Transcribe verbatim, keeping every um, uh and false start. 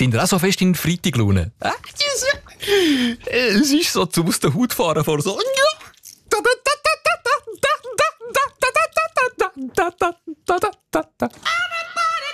Sind ihr auch so fest in Freitaglaune? Äh? Es ist so zum aus der Haut fahren vor so...